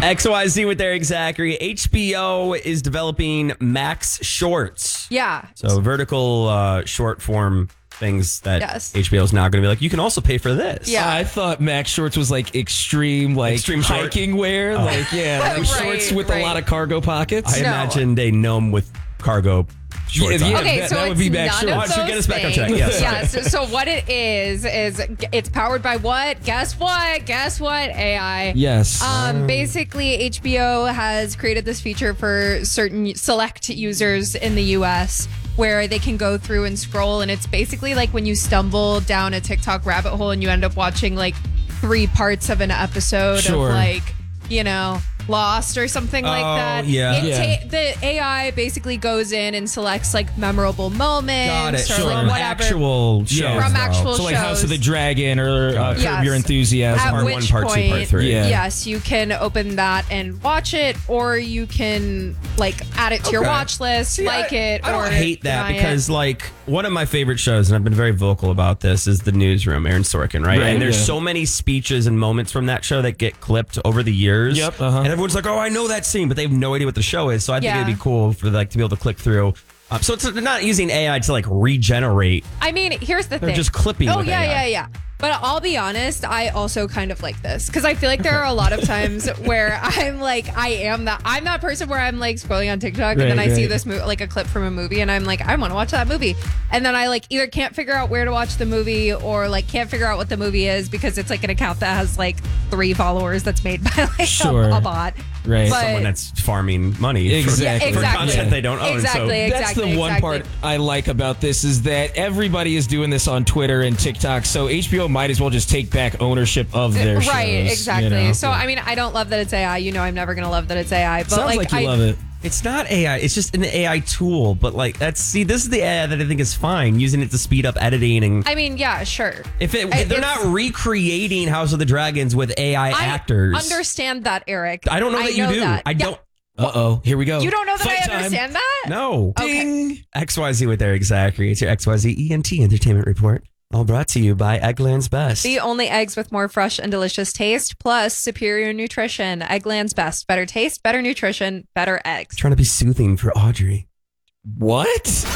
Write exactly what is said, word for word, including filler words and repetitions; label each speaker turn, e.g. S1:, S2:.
S1: X Y Z with Eric Zachary. H B O is developing Max Shorts.
S2: Yeah.
S1: So vertical uh, short form things that
S2: Yes.
S1: H B O is now going to be like, you can also pay for this.
S2: Yeah.
S3: I thought Max Shorts was like extreme, like
S1: Extreme short?
S3: hiking wear.
S1: Oh.
S3: Like, yeah, like
S2: Right,
S3: shorts with
S2: right.
S3: a lot of cargo pockets.
S1: I
S2: No.
S1: imagined a gnome with cargo shorts
S3: Yeah,
S1: on.
S3: yeah.
S2: Okay,
S3: that-
S2: so
S3: that
S2: it's
S3: would be Max
S2: none
S3: Shorts.
S2: of
S1: Oh,
S2: those
S1: get us back on track.
S2: things.
S1: Yes.
S2: Yeah. So, so what it is is it's powered by what? Guess what? Guess what? A I.
S3: Yes.
S2: Um, basically, H B O has created this feature for certain select users in the U S where they can go through and scroll, and it's basically like when you stumble down a TikTok rabbit hole and you end up watching like three parts of an episode
S3: Sure.
S2: of like, you know, Lost or something like
S1: Oh,
S2: that.
S1: yeah.
S2: It
S3: Yeah.
S2: ta- the A I basically goes in and selects like memorable moments
S1: Got it.
S2: or
S1: Sure.
S2: like
S1: From
S2: whatever.
S1: actual shows.
S3: Yeah.
S2: From
S1: though.
S2: actual
S3: so like House
S2: shows.
S3: of the Dragon or uh, Curb
S2: Yes.
S3: Your Enthusiasm.
S2: At
S1: Part
S2: which
S1: one, part two, part
S2: point-
S1: three.
S3: Yeah.
S2: Yes, you can open that and watch it, or you can like add it to your
S1: Okay.
S2: watch list,
S1: See,
S2: like
S1: I,
S2: it.
S1: I
S2: or
S1: don't hate that
S2: deny it.
S1: because, like, one of my favorite shows, and I've been very vocal about this, is The Newsroom, Aaron Sorkin, right?
S3: Right,
S1: and there's
S3: yeah.
S1: so many speeches and moments from that show that get clipped over the years.
S3: Yep, uh-huh.
S1: And everyone's like, oh, I know that scene, but they have no idea what the show is. So I think
S2: Yeah.
S1: it'd be cool for like to be able to click through. Um, so it's not using A I to like regenerate.
S2: I mean, here's the
S1: They're
S2: thing.
S1: just clipping
S2: Oh
S1: with
S2: yeah,
S1: A I.
S2: yeah, yeah. But I'll be honest, I also kind of like this because I feel like there are a lot of times where I'm like, I am that I'm that person where I'm like scrolling on TikTok and then I
S3: Right,
S2: see
S3: right.
S2: this mo- like a clip from a movie and I'm like, I want to watch that movie, and then I like either can't figure out where to watch the movie or like can't figure out what the movie is because it's like an account that has like three followers that's made by like
S3: Sure.
S2: a, a bot.
S3: Right.
S2: But-
S1: Someone that's farming money for-
S3: Exactly.
S1: for,
S2: exactly.
S1: content they don't own.
S2: Exactly.
S1: So
S3: That's the one
S2: exactly.
S3: part I like about this is that everybody is doing this on Twitter and TikTok, so H B O might as well just take back ownership of their shows.
S2: Right, exactly.
S3: you know?
S2: So I mean, I don't love that it's A I. You know, I'm never gonna love that it's A I. But
S3: Sounds like, you
S2: I,
S3: love it.
S1: it's not A I. It's just an A I tool. But like, that's see, this is the A I that I think is fine, using it to speed up editing and.
S2: I mean, yeah, sure.
S1: If it,
S2: I-
S1: they're
S2: it's-
S1: not recreating House of the Dragons with A I,
S2: I
S1: actors.
S2: understand that, Eric.
S1: I don't know that you do.
S2: that.
S1: I
S2: Yeah.
S1: don't.
S3: Uh oh, here we go.
S2: You don't know that
S3: Fight
S2: I
S3: time.
S2: understand that?
S1: No.
S2: Okay.
S3: Ding.
S1: X Y Z with Eric Zachary. It's your X Y Z E N T Entertainment Report. All brought to you by Eggland's Best.
S2: The only eggs with more fresh and delicious taste, plus superior nutrition. Eggland's Best. Better taste, better nutrition, better eggs.
S1: Trying to be soothing for Audrey.
S3: What?